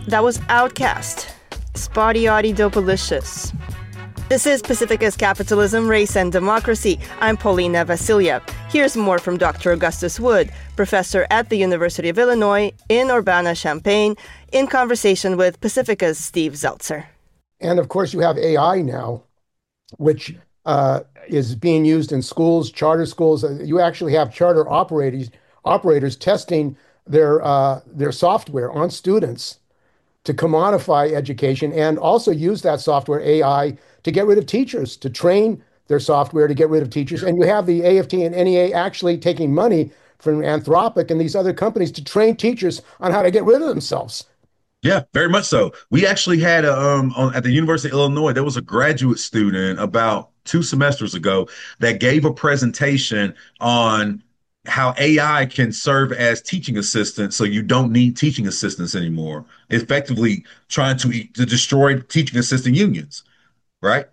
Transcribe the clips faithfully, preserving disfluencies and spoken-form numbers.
That was Outcast. Spotty Oddie Dopalicious. This is Pacifica's Capitalism, Race and Democracy. I'm Paulina Vasilyev. Here's more from Doctor Augustus Wood, professor at the University of Illinois in Urbana-Champaign, in conversation with Pacifica's Steve Zeltzer. And of course, you have A I now, which uh, is being used in schools, charter schools. You actually have charter operators operators testing their uh, their software on students to commodify education, and also use that software, A I, to get rid of teachers, to train their software to get rid of teachers. And you have the A F T and N E A actually taking money from Anthropic and these other companies to train teachers on how to get rid of themselves. Yeah, very much so. We actually had a, um, on, at the University of Illinois, there was a graduate student about two semesters ago that gave a presentation on how A I can serve as teaching assistants, so you don't need teaching assistants anymore, effectively trying to, to destroy teaching assistant unions, right?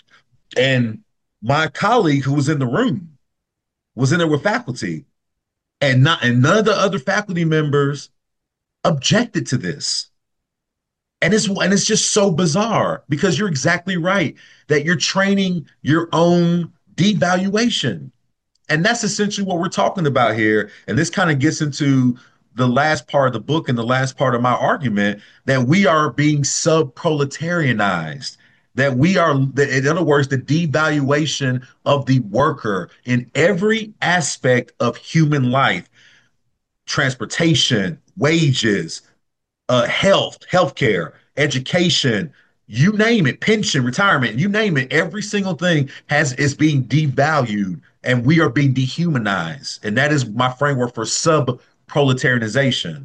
And my colleague who was in the room was in there with faculty, and not and none of the other faculty members objected to this. And it's and it's just so bizarre, because you're exactly right that you're training your own devaluation. And that's essentially what we're talking about here. And this kind of gets into the last part of the book and the last part of my argument, that we are being sub-proletarianized, that we are, in other words, the devaluation of the worker in every aspect of human life: transportation, wages, uh, health, healthcare, education, you name it, pension, retirement, you name it. Every single thing has is being devalued, and we are being dehumanized. And that is my framework for sub-proletarianization.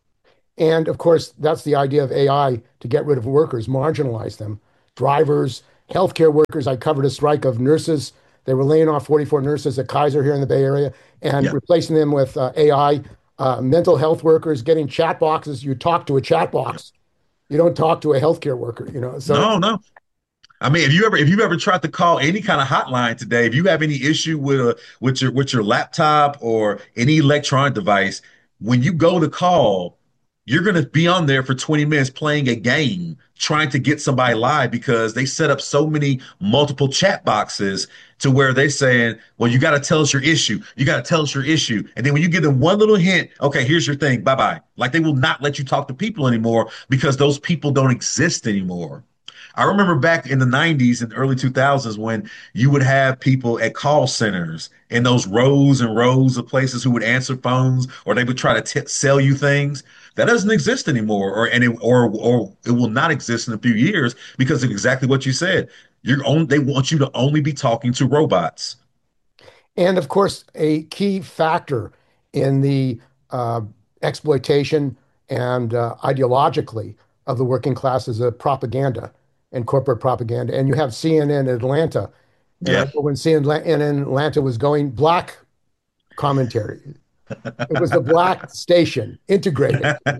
And of course, that's the idea of A I, to get rid of workers, marginalize them. Drivers, healthcare workers. I covered a strike of nurses. They were laying off forty-four nurses at Kaiser here in the Bay Area and yeah. replacing them with uh, A I. Uh, mental health workers getting chat boxes. You talk to a chat box. You don't talk to a healthcare worker, you know. So no, no. I mean, if you ever if you've ever tried to call any kind of hotline today, if you have any issue with a with your with your laptop or any electronic device, when you go to call, you're going to be on there for twenty minutes playing a game, trying to get somebody live, because they set up so many multiple chat boxes to where they're saying, well, you got to tell us your issue. You got to tell us your issue. And then when you give them one little hint, okay, here's your thing. Bye-bye. Like, they will not let you talk to people anymore, because those people don't exist anymore. I remember back in the nineties and early two thousands when you would have people at call centers in those rows and rows of places who would answer phones, or they would try to t- sell you things. That doesn't exist anymore, or and it, or or it will not exist in a few years, because of exactly what you said. You're on, they want you to only be talking to robots. And of course, a key factor in the uh, exploitation and uh, ideologically of the working class is a propaganda and corporate propaganda. And you have C N N in Atlanta. Yeah. And when C N N in Atlanta was going black commentary, it was the black station integrated.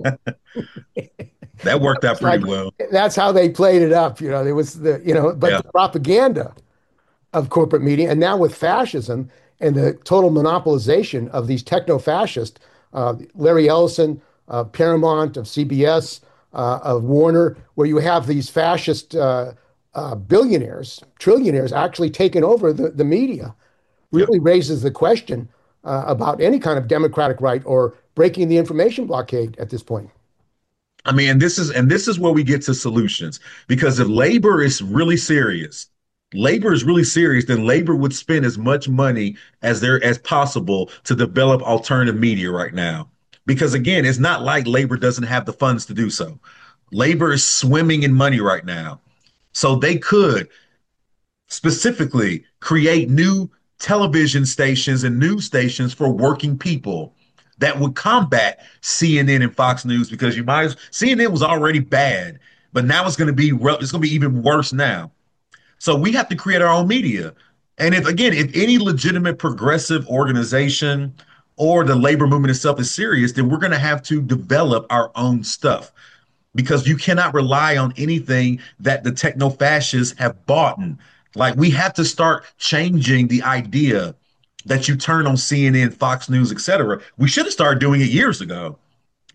That worked out pretty like, well. That's how they played it up. You know, there was the, you know, but yeah. the propaganda of corporate media. And now with fascism and the total monopolization of these techno-fascists, uh, Larry Ellison, uh, Paramount, of C B S, uh, of Warner, where you have these fascist uh, uh, billionaires, trillionaires actually taking over the, the media, really yeah. raises the question uh, about any kind of democratic right or breaking the information blockade at this point. I mean, and this is and this is where we get to solutions, because if labor is really serious, labor is really serious, then labor would spend as much money as there as possible to develop alternative media right now. Because again, it's not like labor doesn't have the funds to do so. Labor is swimming in money right now. So they could specifically create new television stations and news stations for working people that would combat C N N and Fox News, because you might as C N N was already bad, but now it's going to be it's going to be even worse now. So we have to create our own media. And if again, if any legitimate progressive organization or the labor movement itself is serious, then we're going to have to develop our own stuff, because you cannot rely on anything that the techno-fascists have bought. Like, we have to start changing the idea that you turn on C N N, Fox News, et cetera. We should have started doing it years ago.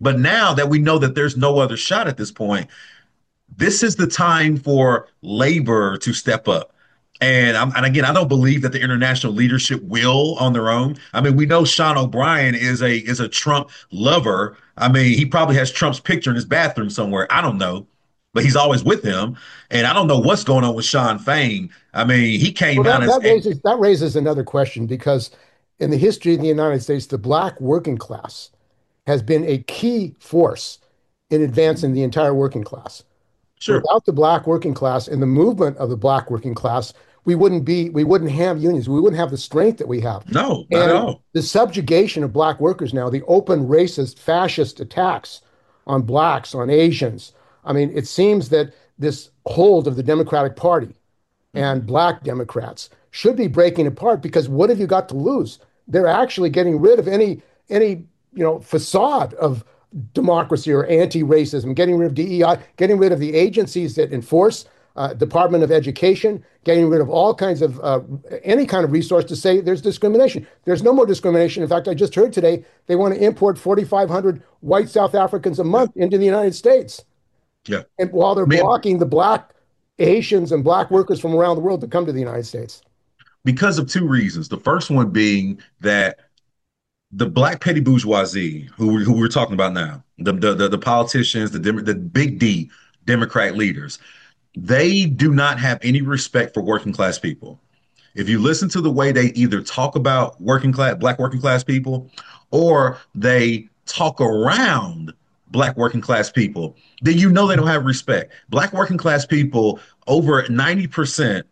But now that we know that there's no other shot at this point, this is the time for labor to step up. And, I'm, and again, I don't believe that the international leadership will on their own. I mean, we know Sean O'Brien is a is a Trump lover. I mean, he probably has Trump's picture in his bathroom somewhere. I don't know, but he's always with him. And I don't know what's going on with Sean Fain. I mean, he came well, out that, as that raises, that raises another question, because in the history of the United States, the black working class has been a key force in advancing the entire working class. Sure. Without the black working class and the movement of the black working class, we wouldn't be, we wouldn't have unions. We wouldn't have the strength that we have. No, not and at all. The subjugation of black workers now, the open racist, fascist attacks on blacks, on Asians. I mean, it seems that this hold of the Democratic Party and black Democrats should be breaking apart, because what have you got to lose? They're actually getting rid of any, any, you know, facade of democracy or anti-racism, getting rid of D E I, getting rid of the agencies that enforce, uh, Department of Education, getting rid of all kinds of, uh, any kind of resource to say there's discrimination. There's no more discrimination. In fact, I just heard today they want to import forty-five hundred white South Africans a month into the United States. Yeah. And while they're Man. blocking the black Asians and black workers from around the world to come to the United States. Because of two reasons. The first one being that the black petty bourgeoisie, who, who we're talking about now, the, the, the, the politicians, the, the big D Democrat leaders, they do not have any respect for working class people. If you listen to the way they either talk about working class, black working class people, or they talk around black working class people, then you know they don't have respect. Black working class people, over ninety percent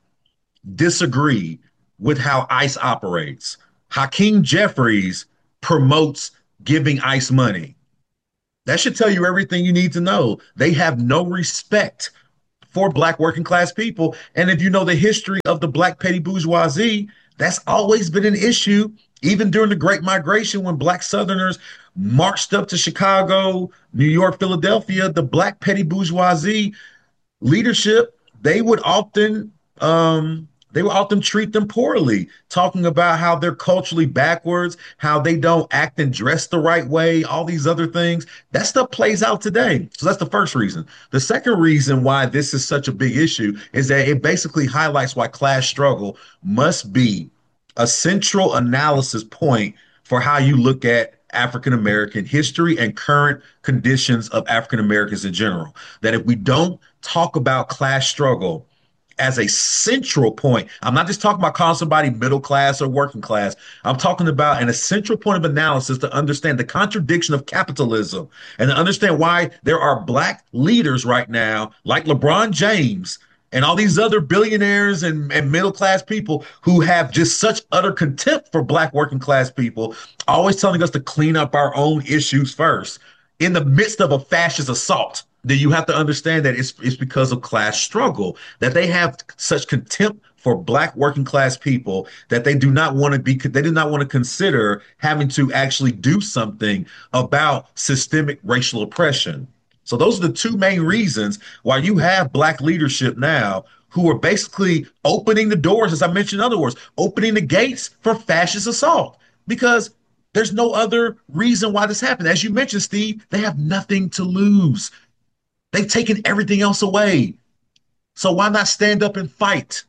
disagree with how ICE operates. Hakeem Jeffries promotes giving ICE money. That should tell you everything you need to know. They have no respect for black working class people. And if you know the history of the black petty bourgeoisie, that's always been an issue. Even during the Great Migration, when black Southerners marched up to Chicago, New York, Philadelphia, the black petty bourgeoisie leadership, they would often um, they would often treat them poorly, talking about how they're culturally backwards, how they don't act and dress the right way, all these other things. That stuff plays out today. So that's the first reason. The second reason why this is such a big issue is that it basically highlights why class struggle must be a central analysis point for how you look at African American history and current conditions of African Americans in general. That if we don't talk about class struggle as a central point, I'm not just talking about calling somebody middle class or working class. I'm talking about an essential point of analysis to understand the contradiction of capitalism and to understand why there are black leaders right now, like LeBron James and all these other billionaires and, and middle class people who have just such utter contempt for black working class people, always telling us to clean up our own issues first in the midst of a fascist assault. Then you have to understand that it's, it's because of class struggle, that they have such contempt for black working class people that they do not want to be, they do not want to consider having to actually do something about systemic racial oppression. So those are the two main reasons why you have black leadership now who are basically opening the doors, as I mentioned, in other words, opening the gates for fascist assault, because there's no other reason why this happened. As you mentioned, Steve, they have nothing to lose. They've taken everything else away. So why not stand up and fight?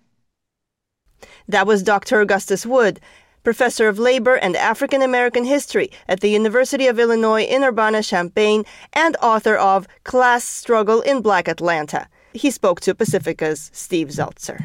That was Doctor Augustus Wood, Professor of Labor and African American History at the University of Illinois in Urbana-Champaign and author of Class Struggle in Black Atlanta. He spoke to Pacifica's Steve Zeltzer.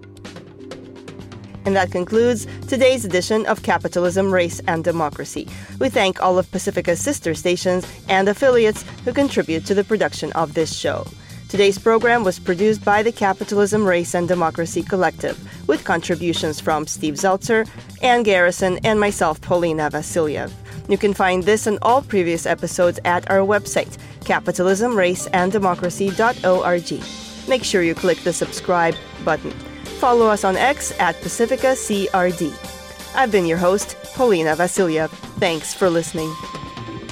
And that concludes today's edition of Capitalism, Race, and Democracy. We thank all of Pacifica's sister stations and affiliates who contribute to the production of this show. Today's program was produced by the Capitalism, Race, and Democracy Collective, with contributions from Steve Zeltzer, Ann Garrison, and myself, Paulina Vasiliev. You can find this and all previous episodes at our website, capitalism race and democracy dot org. Make sure you click the subscribe button. Follow us on X at Pacifica C R D. I've been your host, Paulina Vasiliev. Thanks for listening.